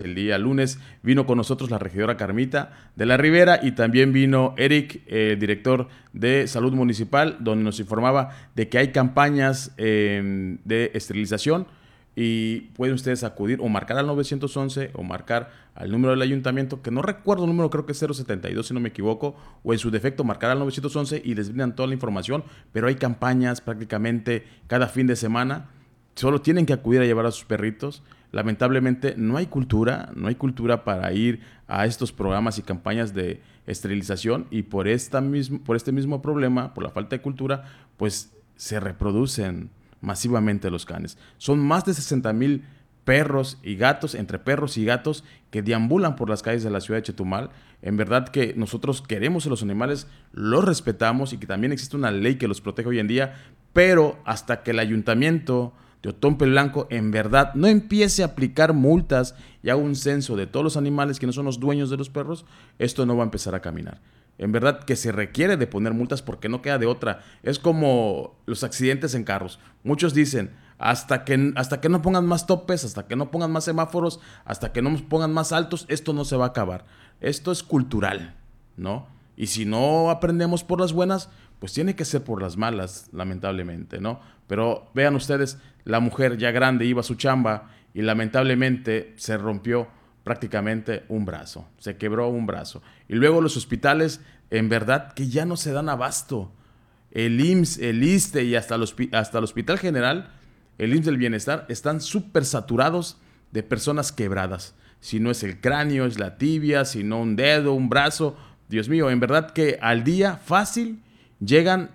el día lunes vino con nosotros la regidora Carmita de la Rivera y también vino Eric, director de Salud Municipal, donde nos informaba de que hay campañas de esterilización y pueden ustedes acudir o marcar al 911 o marcar al número del ayuntamiento, que no recuerdo el número, creo que es 072 si no me equivoco, o en su defecto marcar al 911 y les brindan toda la información, pero hay campañas prácticamente cada fin de semana, solo tienen que acudir a llevar a sus perritos. Lamentablemente no hay cultura para ir a estos programas y campañas de esterilización y por este mismo problema, por la falta de cultura, pues se reproducen masivamente los canes. Son más de 60,000 perros y gatos, entre perros y gatos, que deambulan por las calles de la ciudad de Chetumal. En verdad que nosotros queremos a los animales, los respetamos y que también existe una ley que los protege hoy en día, pero hasta que el ayuntamiento de Otompe Blanco en verdad no empiece a aplicar multas y haga un censo de todos los animales que no son los dueños de los perros, esto no va a empezar a caminar. En verdad que se requiere de poner multas porque no queda de otra. Es como los accidentes en carros. Muchos dicen, hasta que no pongan más topes, hasta que no pongan más semáforos, hasta que no pongan más altos, esto no se va a acabar. Esto es cultural, ¿no? Y si no aprendemos por las buenas, pues tiene que ser por las malas, lamentablemente, ¿no? Pero vean ustedes, la mujer ya grande iba a su chamba y lamentablemente se rompió prácticamente un brazo, se quebró un brazo. Y luego los hospitales, en verdad que ya no se dan abasto. El IMSS, el ISSSTE y hasta el Hospital General, el IMSS del Bienestar, están súper saturados de personas quebradas. Si no es el cráneo, es la tibia, si no un dedo, un brazo. Dios mío, en verdad que al día fácil llegan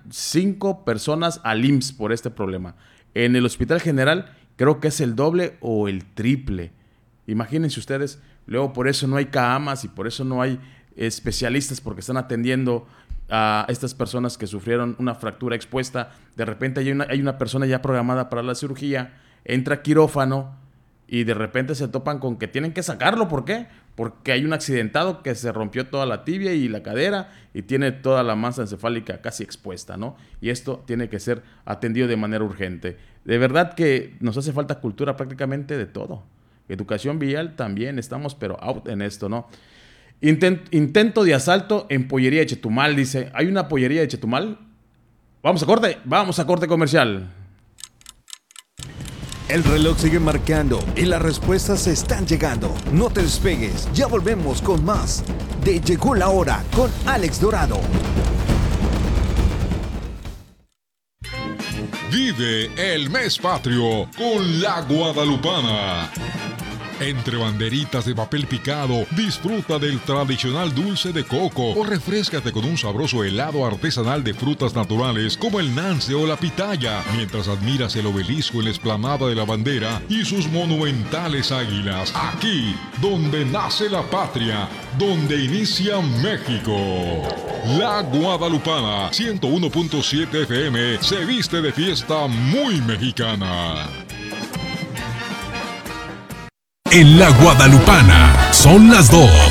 5 personas al IMSS por este problema. En el Hospital General creo que es el doble o el triple. Imagínense ustedes, luego por eso no hay camas y por eso no hay especialistas porque están atendiendo a estas personas que sufrieron una fractura expuesta. De repente hay una persona ya programada para la cirugía, entra a quirófano y de repente se topan con que tienen que sacarlo. ¿Por qué? Porque hay un accidentado que se rompió toda la tibia y la cadera y tiene toda la masa encefálica casi expuesta, ¿no? Y esto tiene que ser atendido de manera urgente. De verdad que nos hace falta cultura prácticamente de todo. Educación vial también estamos, pero out en esto, ¿no? Intento de asalto en pollería de Chetumal, dice. ¿Hay una pollería de Chetumal? Vamos a corte comercial. El reloj sigue marcando y las respuestas están llegando. No te despegues, ya volvemos con más de Llegó la Hora con Alex Dorado. Vive el mes patrio con la Guadalupana. Entre banderitas de papel picado, disfruta del tradicional dulce de coco o refréscate con un sabroso helado artesanal de frutas naturales como el nance o la pitaya, mientras admiras el obelisco en la explanada de la bandera y sus monumentales águilas. Aquí, donde nace la patria, donde inicia México. La Guadalupana, 101.7 FM, se viste de fiesta muy mexicana. En la Guadalupana son las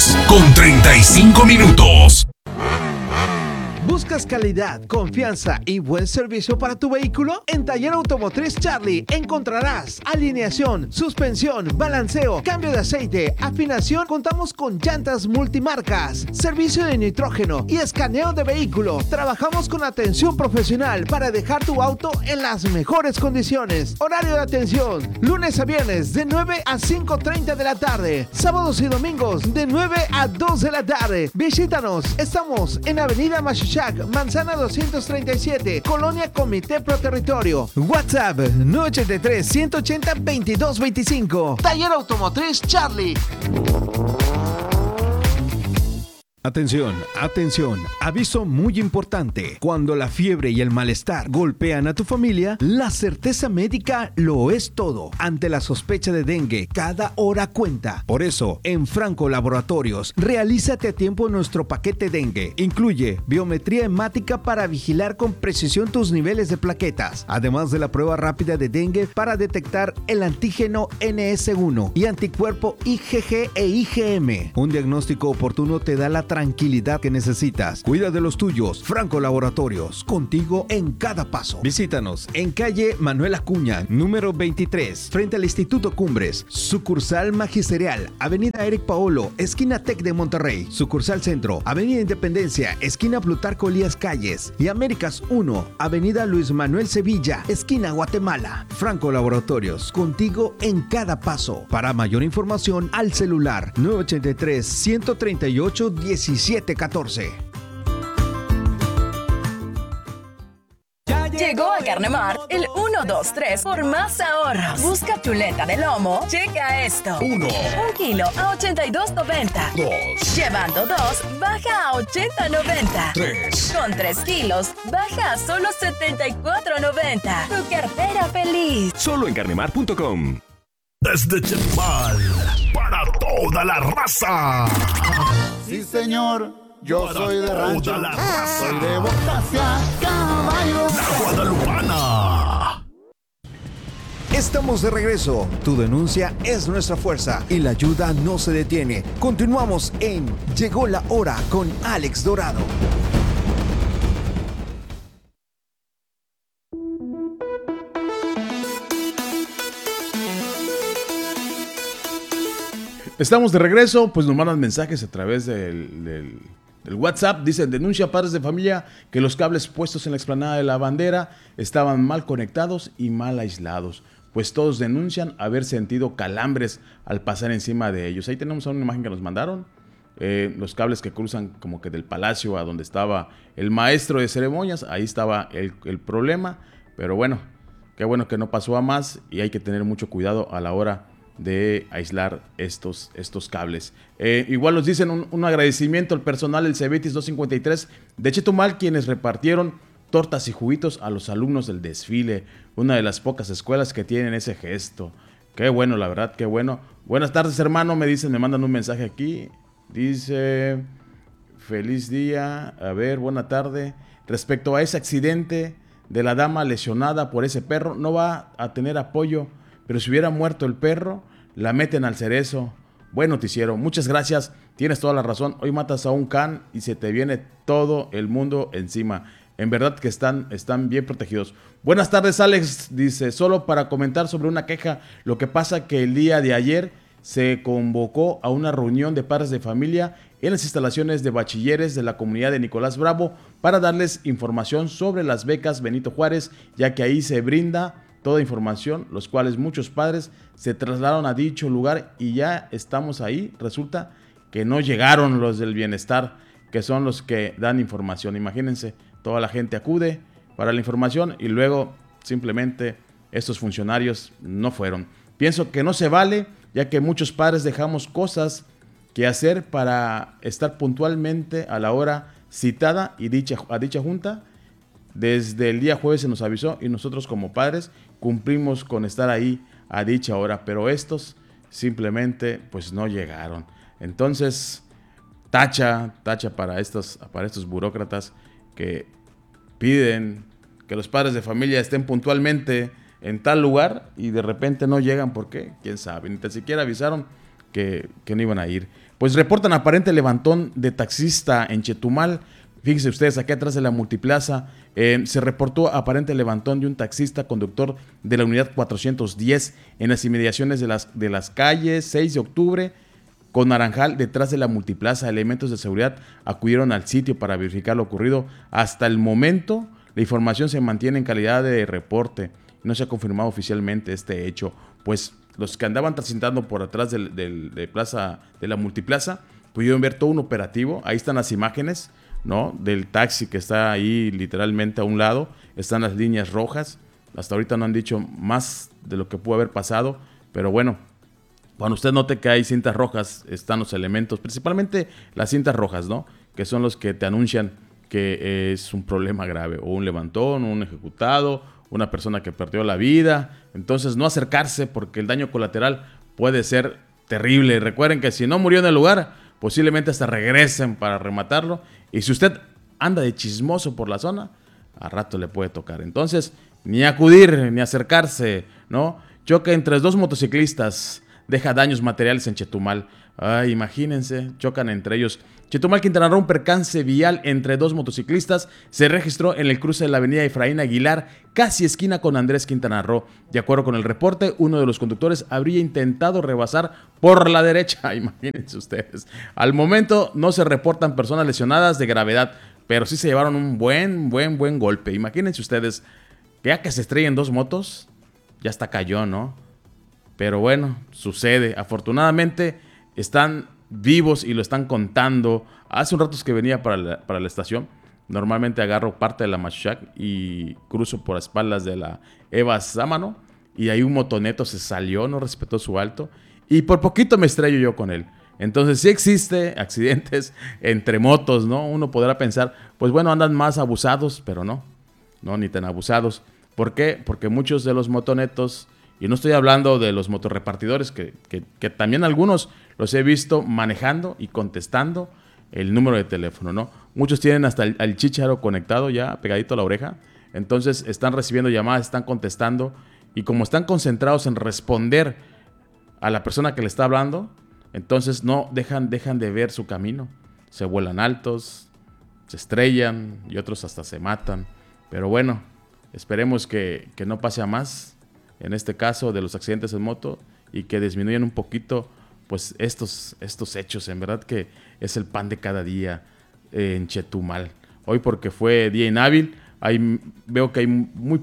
2:35. ¿Buscas calidad, confianza y buen servicio para tu vehículo? En Taller Automotriz Charlie encontrarás alineación, suspensión, balanceo, cambio de aceite, afinación. Contamos con llantas multimarcas, servicio de nitrógeno y escaneo de vehículo. Trabajamos con atención profesional para dejar tu auto en las mejores condiciones. Horario de atención, lunes a viernes de 9 a 5:30 de la tarde. Sábados y domingos de 9 a 2 de la tarde. Visítanos, estamos en Avenida Machuchac, Manzana 237, Colonia Comité Pro Territorio. WhatsApp 983-180-2225. Taller Automotriz Charlie. Atención, atención, aviso muy importante. Cuando la fiebre y el malestar golpean a tu familia, la certeza médica lo es todo. Ante la sospecha de dengue, cada hora cuenta. Por eso, en Franco Laboratorios, realízate a tiempo nuestro paquete dengue. Incluye biometría hemática para vigilar con precisión tus niveles de plaquetas, además de la prueba rápida de dengue para detectar el antígeno NS1 y anticuerpo IgG e IgM. Un diagnóstico oportuno te da la tranquilidad que necesitas. Cuida de los tuyos. Franco Laboratorios, contigo en cada paso. Visítanos en calle Manuel Acuña, número 23, frente al Instituto Cumbres. Sucursal Magisterial, avenida Eric Paolo, esquina Tec de Monterrey. Sucursal Centro, avenida Independencia, esquina Plutarco Elías Calles. Y Américas 1, avenida Luis Manuel Sevilla, esquina Guatemala. Franco Laboratorios, contigo en cada paso. Para mayor información, al celular 983-138-1714. Llegó a Carnemart el 1-2-3 por más ahorros. Busca chuleta de lomo. Checa esto. 1. 1 kilo a $82.90. 2. Llevando 2, baja a $80.90. 3. Con 3 kilos, baja a solo $74.90. Tu cartera feliz. Solo en carnemart.com. Desde Chetumal, para toda la raza. Sí, señor, yo Para soy de toda rancho. la raza. Soy de Bocacia, caballo. La Guadalupana. Estamos de regreso. Tu denuncia es nuestra fuerza y la ayuda no se detiene. Continuamos en Llegó la Hora con Alex Dorado. Estamos de regreso, pues nos mandan mensajes a través del WhatsApp. Dicen, denuncia a padres de familia que los cables puestos en la explanada de la bandera estaban mal conectados y mal aislados. Pues todos denuncian haber sentido calambres al pasar encima de ellos. Ahí tenemos una imagen que nos mandaron. Los cables que cruzan como que del palacio a donde estaba el maestro de ceremonias. Ahí estaba el problema. Pero bueno, qué bueno que no pasó a más y hay que tener mucho cuidado a la hora de aislar estos cables. Igual nos dicen un agradecimiento al personal del Cebetis 253 de Chetumal, quienes repartieron tortas y juguitos a los alumnos del desfile, una de las pocas escuelas que tienen ese gesto. Qué bueno, la verdad, qué bueno. Buenas tardes, hermano, me mandan un mensaje aquí. Dice, feliz día, a ver, buena tarde. Respecto a ese accidente de la dama lesionada por ese perro, no va a tener apoyo. Pero si hubiera muerto el perro, la meten al cerezo. Buen noticiero, muchas gracias, tienes toda la razón. Hoy matas a un can y se te viene todo el mundo encima. En verdad que están bien protegidos. Buenas tardes, Alex, dice, solo para comentar sobre una queja. Lo que pasa que el día de ayer se convocó a una reunión de padres de familia en las instalaciones de bachilleres de la comunidad de Nicolás Bravo para darles información sobre las becas Benito Juárez, ya que ahí se brinda toda información, los cuales muchos padres se trasladaron a dicho lugar y ya estamos ahí. Resulta que no llegaron los del bienestar, que son los que dan información. Imagínense, toda la gente acude para la información y luego simplemente estos funcionarios no fueron. Pienso que no se vale, ya que muchos padres dejamos cosas que hacer para estar puntualmente a la hora citada y a dicha junta. Desde el día jueves se nos avisó y nosotros como padres cumplimos con estar ahí a dicha hora, pero estos simplemente pues no llegaron. Entonces, tacha para estos burócratas que piden que los padres de familia estén puntualmente en tal lugar y de repente no llegan. ¿Por qué? ¿Quién sabe? Ni tan siquiera avisaron que no iban a ir. Pues reportan aparente levantón de taxista en Chetumal. Fíjense ustedes, aquí atrás de la multiplaza se reportó aparente levantón de un taxista conductor de la unidad 410 en las inmediaciones de las calles 6 de octubre con Naranjal, detrás de la multiplaza. Elementos de seguridad acudieron al sitio para verificar lo ocurrido. Hasta el momento, la información se mantiene en calidad de reporte. No se ha confirmado oficialmente este hecho. Pues los que andaban transitando por atrás de la multiplaza pudieron ver todo un operativo. Ahí están las imágenes, ¿no? Del taxi que está ahí literalmente a un lado. Están las líneas rojas. Hasta ahorita no han dicho más de lo que pudo haber pasado. Pero bueno, cuando usted note que hay cintas rojas, están los elementos, principalmente las cintas rojas, ¿no? Que son los que te anuncian que es un problema grave. O un levantón, un ejecutado, una persona que perdió la vida. Entonces no acercarse porque el daño colateral puede ser terrible. Recuerden que si no murió en el lugar, posiblemente hasta regresen para rematarlo. Y si usted anda de chismoso por la zona, a rato le puede tocar. Entonces, ni acudir, ni acercarse, ¿no? Choque entre dos motociclistas deja daños materiales en Chetumal. Ay, imagínense, chocan entre ellos. Chetumal, Quintana Roo, un percance vial entre dos motociclistas se registró en el cruce de la avenida Efraín Aguilar, casi esquina con Andrés Quintana Roo. De acuerdo con el reporte, uno de los conductores habría intentado rebasar por la derecha. Imagínense ustedes. Al momento no se reportan personas lesionadas de gravedad, pero sí se llevaron un buen golpe. Imagínense ustedes, ya que se estrellen dos motos, ya hasta cayó, ¿no? Pero bueno, sucede. Afortunadamente están vivos y lo están contando. Hace un rato que venía para la estación. Normalmente agarro parte de la Machuchac y cruzo por las espaldas de la Eva Sámano. Y ahí un motoneto se salió, no respetó su alto. Y por poquito me estrello yo con él. Entonces sí existe accidentes entre motos, ¿no? Uno podrá pensar, pues bueno, andan más abusados, pero no, ni tan abusados. ¿Por qué? Porque muchos de los motonetos, y no estoy hablando de los motorrepartidores, que también algunos los he visto manejando y contestando el número de teléfono, ¿no? Muchos tienen hasta el chícharo conectado ya, pegadito a la oreja. Entonces están recibiendo llamadas, están contestando, y como están concentrados en responder a la persona que le está hablando, entonces no dejan de ver su camino. Se vuelan altos, se estrellan y otros hasta se matan. Pero bueno, esperemos que no pase a más en este caso de los accidentes en moto y que disminuyan un poquito pues estos hechos. En verdad que es el pan de cada día en Chetumal. Hoy, porque fue día inhábil, veo que hay muy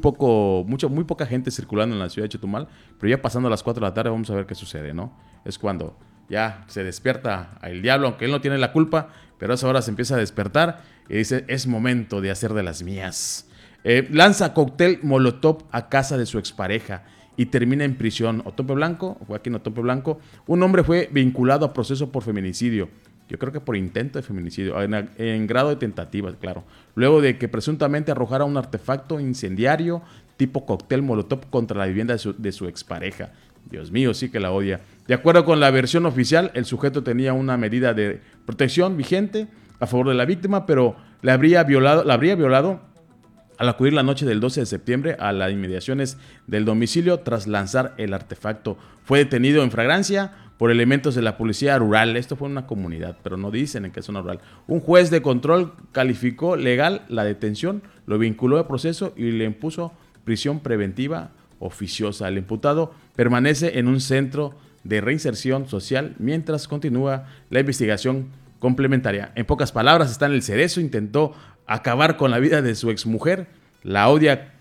poca gente circulando en la ciudad de Chetumal, pero ya pasando a las 4 de la tarde vamos a ver qué sucede, ¿no? Es cuando ya se despierta el diablo, aunque él no tiene la culpa, pero a esa hora se empieza a despertar y dice, es momento de hacer de las mías. Lanza cóctel molotov a casa de su expareja y termina en prisión. Otompe Blanco, fue aquí en Otompe Blanco, un hombre fue vinculado a proceso por feminicidio. Yo creo que por intento de feminicidio, en grado de tentativa, claro. Luego de que presuntamente arrojara un artefacto incendiario tipo cóctel molotov contra la vivienda de su expareja. Dios mío, sí que la odia. De acuerdo con la versión oficial, el sujeto tenía una medida de protección vigente a favor de la víctima, pero la habría violado al acudir la noche del 12 de septiembre a las inmediaciones del domicilio tras lanzar el artefacto. Fue detenido en flagrancia por elementos de la policía rural. Esto fue en una comunidad, pero no dicen en qué zona rural. Un juez de control calificó legal la detención, lo vinculó a proceso y le impuso prisión preventiva oficiosa. El imputado permanece en un centro de reinserción social mientras continúa la investigación complementaria. En pocas palabras, está en el cerezo, intentó acabar con la vida de su exmujer, la odia,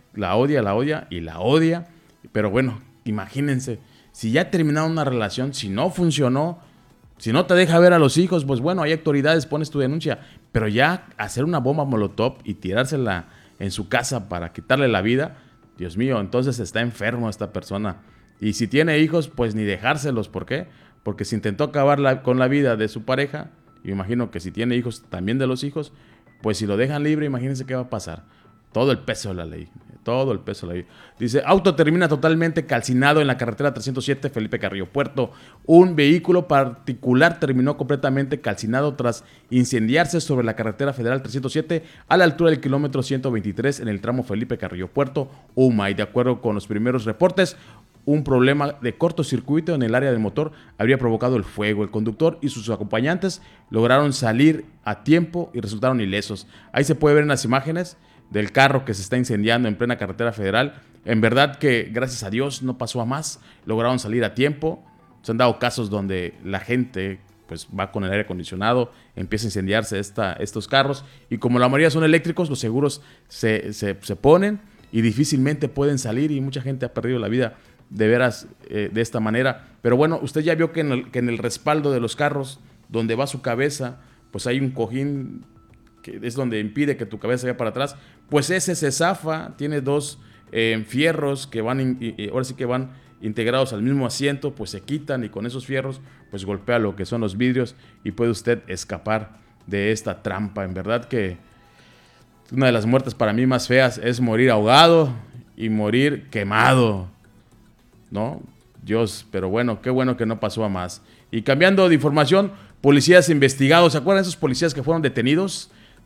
pero bueno, imagínense, si ya terminaron una relación, si no funcionó, si no te deja ver a los hijos, pues bueno, hay autoridades, pones tu denuncia, pero ya hacer una bomba molotov y tirársela en su casa para quitarle la vida, Dios mío, entonces está enfermo esta persona. Y si tiene hijos, pues ni dejárselos. ¿Por qué? Porque si intentó acabar con la vida de su pareja, y me imagino que si tiene hijos, también de los hijos, pues si lo dejan libre, imagínense qué va a pasar. Todo el peso de la ley. Dice, auto termina totalmente calcinado en la carretera 307 Felipe Carrillo Puerto. Un vehículo particular terminó completamente calcinado tras incendiarse sobre la carretera federal 307 a la altura del kilómetro 123 en el tramo Felipe Carrillo Puerto, Umay. De acuerdo con los primeros reportes, un problema de cortocircuito en el área del motor habría provocado el fuego. El conductor y sus acompañantes lograron salir a tiempo y resultaron ilesos. Ahí se puede ver en las imágenes del carro que se está incendiando en plena carretera federal. En verdad que, gracias a Dios, no pasó a más. Lograron salir a tiempo. Se han dado casos donde la gente pues va con el aire acondicionado, empieza a incendiarse estos carros. Y como la mayoría son eléctricos, los seguros se ponen y difícilmente pueden salir. Y mucha gente ha perdido la vida de veras de esta manera. Pero bueno, usted ya vio que en el respaldo de los carros, donde va su cabeza, pues hay un cojín que es donde impide que tu cabeza vaya para atrás. Pues ese se zafa, tiene dos fierros que ahora sí que van integrados al mismo asiento, pues se quitan y con esos fierros pues golpea lo que son los vidrios y puede usted escapar de esta trampa. En verdad que una de las muertes para mí más feas es morir ahogado y morir quemado, ¿no? Dios, pero bueno, qué bueno que no pasó a más. Y cambiando de información, policías investigados, ¿se acuerdan de esos policías que fueron detenidos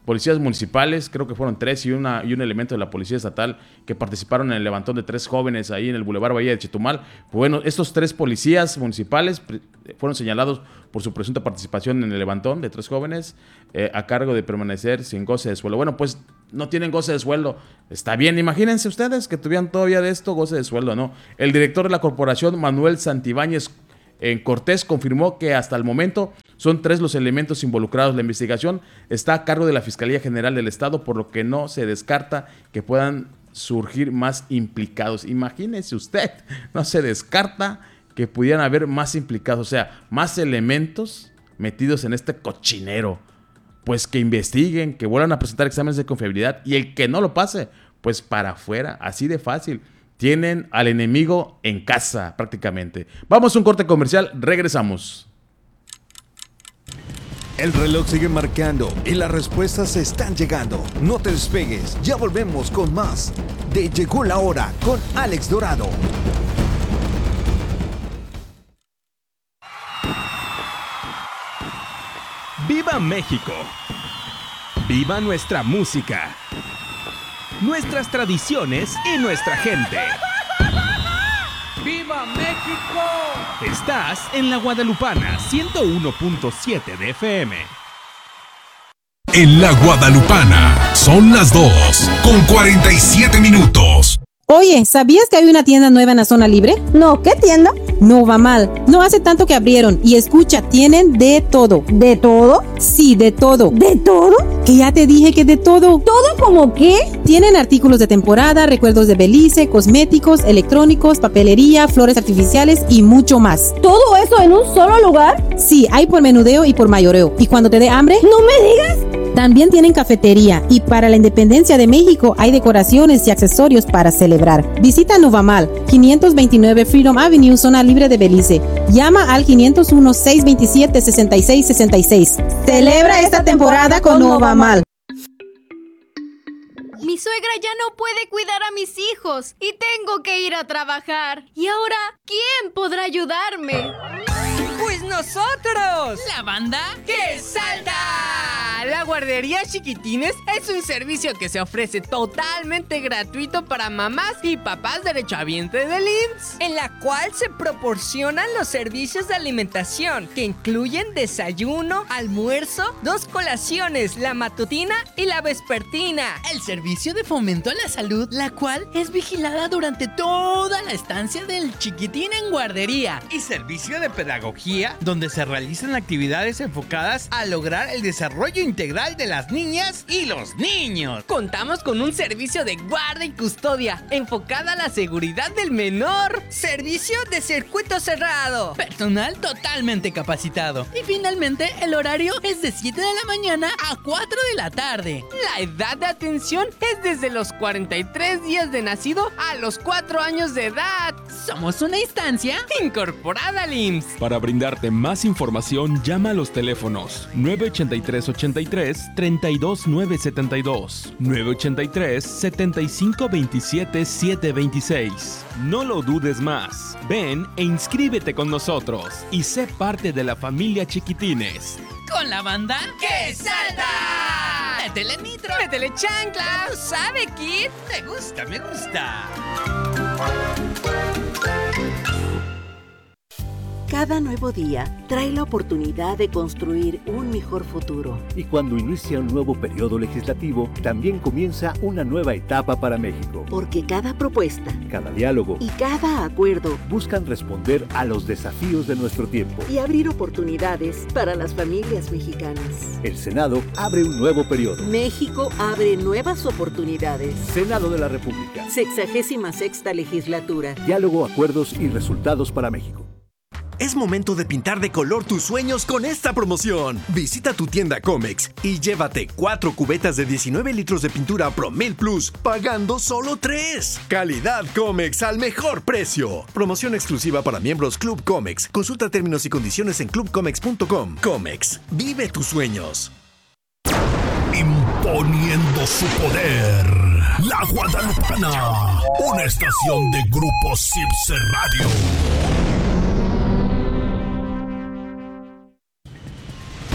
policías municipales, creo que fueron 3 y un elemento de la Policía Estatal que participaron en el levantón de 3 jóvenes ahí en el Boulevard Bahía de Chetumal. Bueno, estos 3 policías municipales fueron señalados por su presunta participación en el levantón de 3 jóvenes a cargo de permanecer sin goce de sueldo. Bueno, pues no tienen goce de sueldo. Está bien, imagínense ustedes que tuvieran todavía de esto goce de sueldo, ¿no? El director de la corporación, Manuel Santibáñez Cortés, confirmó que hasta el momento son 3 los elementos involucrados. La investigación está a cargo de la Fiscalía General del Estado, por lo que no se descarta que puedan surgir más implicados. Imagínese usted, no se descarta que pudieran haber más implicados, o sea, más elementos metidos en este cochinero. Pues que investiguen, que vuelvan a presentar exámenes de confiabilidad y el que no lo pase, pues para afuera, así de fácil. Tienen al enemigo en casa prácticamente. Vamos a un corte comercial, regresamos. El reloj sigue marcando y las respuestas están llegando. No te despegues, ya volvemos con más de Llegó la Hora con Alex Dorado. ¡Viva México! ¡Viva nuestra música! Nuestras tradiciones y nuestra gente. ¡Viva México! Estás en La Guadalupana 101.7 de FM. En La Guadalupana son las 2:47. Oye, ¿sabías que hay una tienda nueva en la zona libre? No, ¿qué tienda? Nova Mall. No hace tanto que abrieron y escucha, tienen de todo. ¿De todo? Sí, de todo. ¿De todo? Que ya te dije que de todo. ¿Todo como qué? Tienen artículos de temporada, recuerdos de Belice, cosméticos, electrónicos, papelería, flores artificiales y mucho más. ¿Todo eso en un solo lugar? Sí, hay por menudeo y por mayoreo. ¿Y cuando te dé hambre? ¡No me digas! También tienen cafetería y para la independencia de México hay decoraciones y accesorios para celebrar. Visita Nova Mall, 529 Freedom Avenue, zona libre de Belice. Llama al 501-627-6666. Celebra esta temporada con Nova Mall. Mi suegra ya no puede cuidar a mis hijos y tengo que ir a trabajar. ¿Y ahora quién podrá ayudarme? ¡Pues nosotros! ¡La banda que salta! La guardería Chiquitines es un servicio que se ofrece totalmente gratuito para mamás y papás derechohabientes del IMSS, en la cual se proporcionan los servicios de alimentación que incluyen desayuno, almuerzo, 2 colaciones, la matutina y la vespertina. El servicio de fomento a la salud, la cual es vigilada durante toda la estancia del chiquitín en guardería. Y servicio de pedagogía, donde se realizan actividades enfocadas a lograr el desarrollo integral de las niñas y los niños. Contamos con un servicio de guarda y custodia enfocada a la seguridad del menor. Servicio de circuito cerrado. Personal totalmente capacitado. Y finalmente el horario es de 7 de la mañana a 4 de la tarde. La edad de atención es desde los 43 días de nacido a los 4 años de edad. Somos una instancia incorporada al IMSS. Para brindarte más información, llama a los teléfonos 983-83-32972, 983-7527-726. No lo dudes más. Ven e inscríbete con nosotros y sé parte de la familia Chiquitines. Con la banda ¡que salta! ¡Métele nitro! ¡Métele chancla! ¿Tú sabes, kid? Me gusta, me gusta. Cada nuevo día trae la oportunidad de construir un mejor futuro. Y cuando inicia un nuevo periodo legislativo, también comienza una nueva etapa para México. Porque cada propuesta, cada diálogo y cada acuerdo buscan responder a los desafíos de nuestro tiempo y abrir oportunidades para las familias mexicanas. El Senado abre un nuevo periodo. México abre nuevas oportunidades. Senado de la República. 66ª legislatura. Diálogo, acuerdos y resultados para México. Es momento de pintar de color tus sueños con esta promoción. Visita tu tienda Comex y llévate 4 cubetas de 19 litros de pintura Promel Plus, pagando solo 3. Calidad Comex al mejor precio. Promoción exclusiva para miembros Club Comex. Consulta términos y condiciones en clubcomex.com. Comex, vive tus sueños. Imponiendo su poder, La Guadalupana, una estación de Grupo Cipse Radio.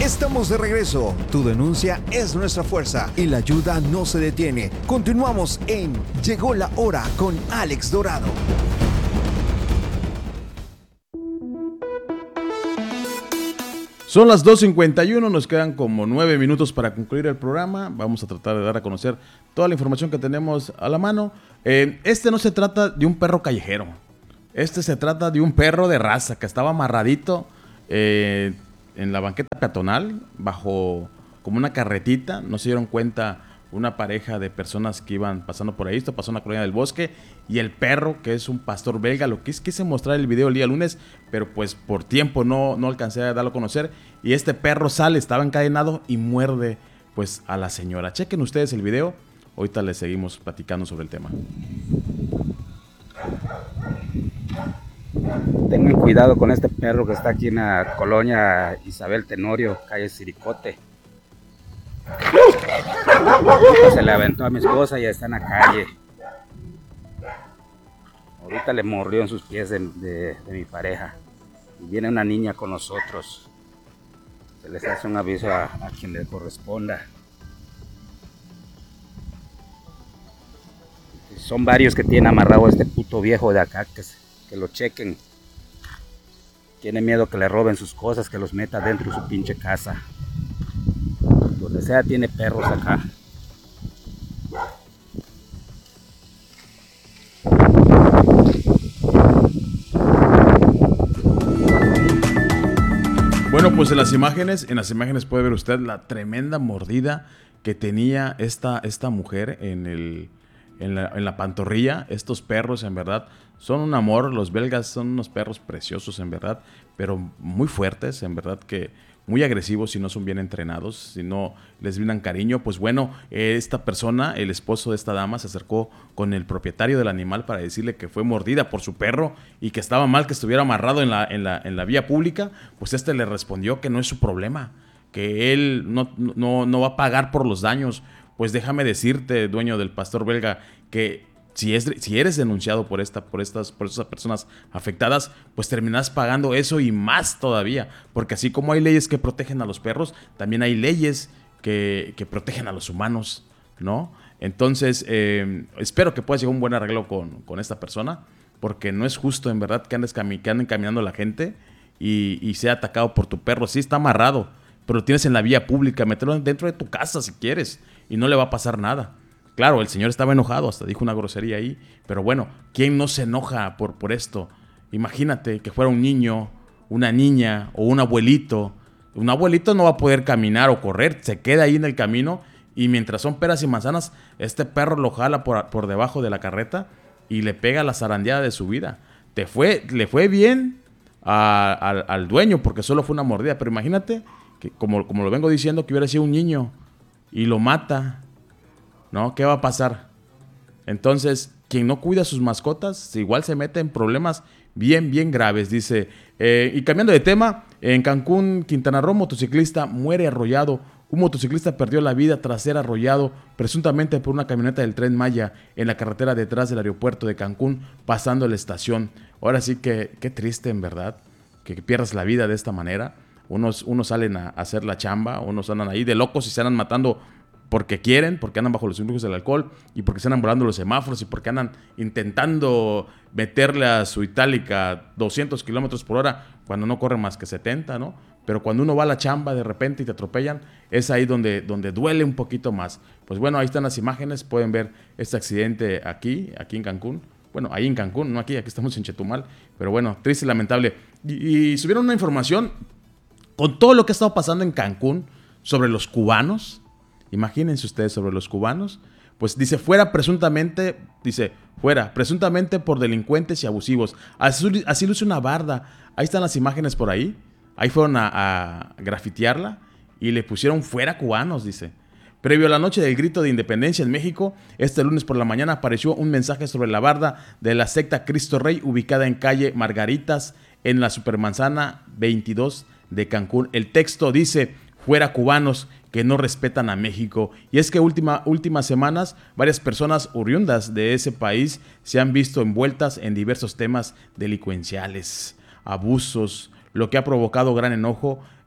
Estamos de regreso. Tu denuncia es nuestra fuerza y la ayuda no se detiene. Continuamos en Llegó la Hora con Alex Dorado. Son las 2:51, nos quedan como 9 minutos para concluir el programa. Vamos a tratar de dar a conocer toda la información que tenemos a la mano. Este no se trata de un perro callejero. Este se trata de un perro de raza que estaba amarradito en la banqueta peatonal, bajo como una carretita. No se dieron cuenta una pareja de personas que iban pasando por ahí. Esto pasó en la colonia del Bosque. Y el perro, que es un pastor belga, lo quise mostrar el video el día lunes, pero pues por tiempo no alcancé a darlo a conocer. Y este perro sale, estaba encadenado y muerde pues a la señora. Chequen ustedes el video. Ahorita les seguimos platicando sobre el tema. Tengan cuidado con este perro que está aquí en la colonia Isabel Tenorio, calle Siricote. Se le aventó a mi esposa y ya está en la calle. Ahorita le mordió en sus pies de mi pareja. Y viene una niña con nosotros. Se les hace un aviso a quien le corresponda. Son varios que tienen amarrado a este puto viejo de acá, que lo chequen. Tiene miedo que le roben sus cosas, que los meta dentro de su pinche casa. Donde sea tiene perros acá. Bueno, pues en las imágenes puede ver usted la tremenda mordida que tenía esta mujer en la pantorrilla. Estos perros en verdad son un amor. Los belgas son unos perros preciosos en verdad, pero muy fuertes, en verdad, que muy agresivos si no son bien entrenados, si no les brindan cariño. Pues bueno, esta persona, el esposo de esta dama, se acercó con el propietario del animal para decirle que fue mordida por su perro y que estaba mal que estuviera amarrado en la vía pública. Pues este le respondió que no es su problema, que él no va a pagar por los daños. Pues déjame decirte, dueño del pastor belga, que si eres denunciado por esas personas afectadas, pues terminas pagando eso y más todavía. Porque así como hay leyes que protegen a los perros, también hay leyes que protegen a los humanos, ¿no? Entonces, espero que puedas llegar a un buen arreglo con esta persona, porque no es justo, en verdad, que anden caminando la gente y sea atacado por tu perro. Sí está amarrado, pero lo tienes en la vía pública. Mételo dentro de tu casa si quieres y no le va a pasar nada. Claro, el señor estaba enojado, hasta dijo una grosería ahí. Pero bueno, ¿quién no se enoja por esto? Imagínate que fuera un niño, una niña o un abuelito. Un abuelito no va a poder caminar o correr, se queda ahí en el camino. Y mientras son peras y manzanas, este perro lo jala por debajo de la carreta y le pega la zarandeada de su vida. Le fue bien al dueño porque solo fue una mordida. Pero imagínate que, como lo vengo diciendo, que hubiera sido un niño y lo mata, ¿no? ¿Qué va a pasar? Entonces, quien no cuida a sus mascotas, igual se mete en problemas bien graves, dice. Y cambiando de tema, en Cancún, Quintana Roo, motociclista muere arrollado. Un motociclista perdió la vida tras ser arrollado, presuntamente por una camioneta del Tren Maya, en la carretera detrás del aeropuerto de Cancún, pasando la estación. Ahora sí que, qué triste, en verdad, que pierdas la vida de esta manera. Unos salen a hacer la chamba, unos andan ahí de locos y se andan matando porque quieren, porque andan bajo los influjos del alcohol y porque se andan volando los semáforos y porque andan intentando meterle a su itálica 200 kilómetros por hora cuando no corren más que 70, ¿no? Pero cuando uno va a la chamba de repente y te atropellan, es ahí donde duele un poquito más. Pues bueno, ahí están las imágenes, pueden ver este accidente aquí en Cancún. Bueno, ahí en Cancún, no aquí estamos en Chetumal. Pero bueno, triste y lamentable. Y subieron una información con todo lo que ha estado pasando en Cancún sobre los cubanos. Imagínense ustedes sobre los cubanos. Pues dice, fuera presuntamente por delincuentes y abusivos. Así luce una barda. Ahí están las imágenes por ahí. Ahí fueron a grafitearla y le pusieron fuera cubanos, dice. Previo a la noche del grito de independencia en México, este lunes por la mañana apareció un mensaje sobre la barda de la secta Cristo Rey, ubicada en calle Margaritas, en la Supermanzana 22 de Cancún. El texto dice, fuera cubanos que no respetan a México. Y es que últimas semanas, varias personas oriundas de ese país se han visto envueltas en diversos temas delincuenciales, abusos, lo que ha provocado gran enojo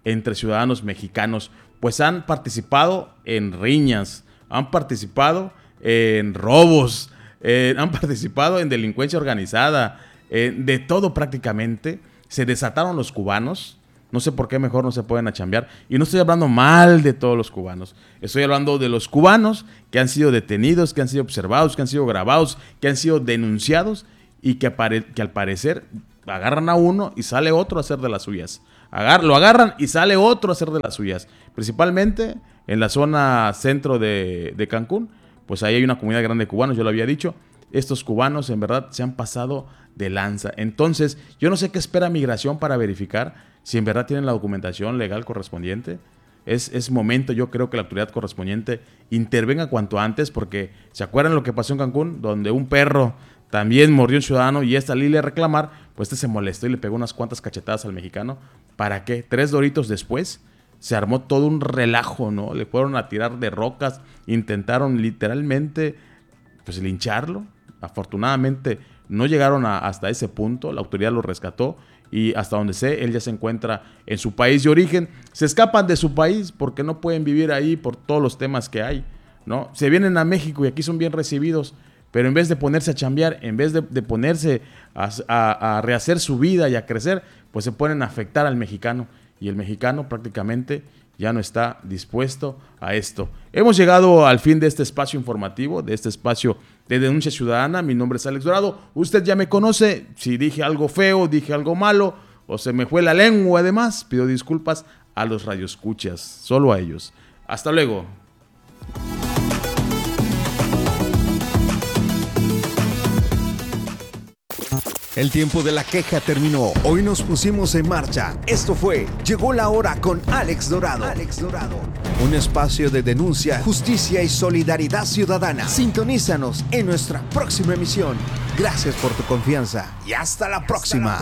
entre ciudadanos mexicanos, pues han participado en riñas, han participado en robos, han participado en delincuencia organizada, de todo prácticamente. Se desataron los cubanos. No sé por qué mejor no se pueden achambear. Y no estoy hablando mal de todos los cubanos. Estoy hablando de los cubanos que han sido detenidos, que han sido observados, que han sido grabados, que han sido denunciados y que al parecer agarran a uno y sale otro a hacer de las suyas. Lo agarran y sale otro a hacer de las suyas. Principalmente en la zona centro de Cancún. Pues ahí hay una comunidad grande de cubanos, yo lo había dicho. Estos cubanos en verdad se han pasado de lanza. Entonces, yo no sé qué espera Migración para verificar si en verdad tienen la documentación legal correspondiente. Es momento, yo creo, que la autoridad correspondiente intervenga cuanto antes, porque ¿se acuerdan lo que pasó en Cancún? Donde un perro también mordió a un ciudadano y al irle a reclamar, pues se molestó y le pegó unas cuantas cachetadas al mexicano. ¿Para qué? 3 doritos después se armó todo un relajo, ¿no? Le fueron a tirar de rocas, intentaron literalmente pues lincharlo. Afortunadamente no llegaron hasta ese punto, la autoridad lo rescató y hasta donde sé, él ya se encuentra en su país de origen. Se escapan de su país porque no pueden vivir ahí por todos los temas que hay, ¿no? Se vienen a México y aquí son bien recibidos, pero en vez de ponerse a chambear, en vez de ponerse a rehacer su vida y a crecer, pues se ponen a afectar al mexicano. Y el mexicano prácticamente ya no está dispuesto a esto. Hemos llegado al fin de este espacio informativo, de este espacio de Denuncia Ciudadana. Mi nombre es Alex Dorado. Usted ya me conoce. Si dije algo feo, dije algo malo o se me fue la lengua, además, pido disculpas a los radioescuchas, solo a ellos. Hasta luego. El tiempo de la queja terminó. Hoy nos pusimos en marcha. Esto fue Llegó la Hora con Alex Dorado. Un espacio de denuncia, justicia y solidaridad ciudadana. Sintonízanos en nuestra próxima emisión. Gracias por tu confianza y hasta la próxima.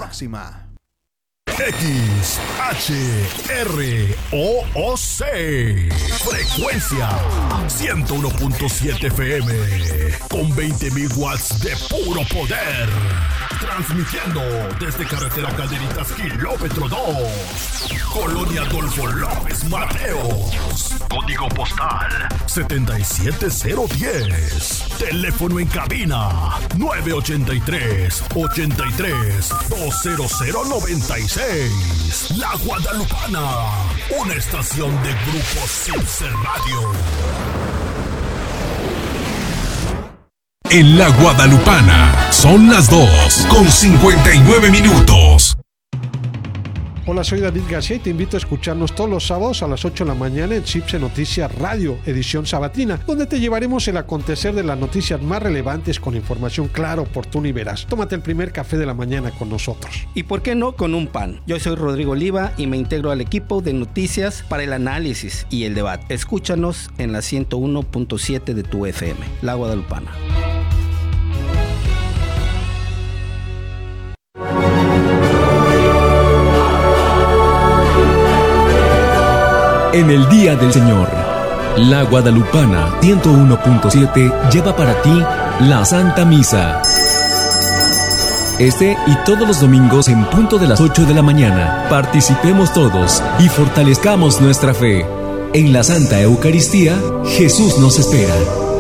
XHROOC frecuencia 101.7 FM con 20.000 watts de puro poder, transmitiendo desde carretera Calderitas kilómetro 2, Colonia Adolfo López Mateos, código postal 77010, teléfono en cabina 983-83-20096. La Guadalupana, una estación de Grupo Silce Radio. En La Guadalupana son las 2:59. Hola, soy David García y te invito a escucharnos todos los sábados a las 8 de la mañana en Cipse Noticias Radio, edición sabatina, donde te llevaremos el acontecer de las noticias más relevantes con información clara, oportuna y veraz. Tómate el primer café de la mañana con nosotros. ¿Y por qué no con un pan? Yo soy Rodrigo Oliva y me integro al equipo de noticias para el análisis y el debate. Escúchanos en la 101.7 de tu FM, La Guadalupana. En el Día del Señor, La Guadalupana 101.7 lleva para ti la Santa Misa. Este y todos los domingos en punto de las 8 de la mañana. Participemos todos y fortalezcamos nuestra fe. En la Santa Eucaristía, Jesús nos espera.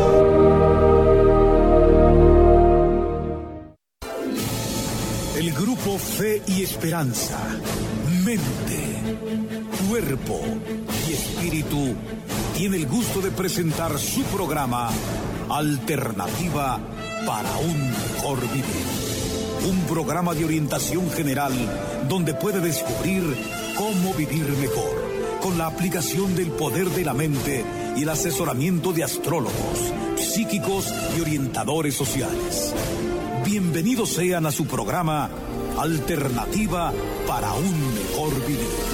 El Grupo Fe y Esperanza, mente, cuerpo y espíritu tiene el gusto de presentar su programa Alternativa para un Mejor Vivir. Un programa de orientación general donde puede descubrir cómo vivir mejor con la aplicación del poder de la mente y el asesoramiento de astrólogos, psíquicos y orientadores sociales. Bienvenidos sean a su programa Alternativa para un Mejor Vivir.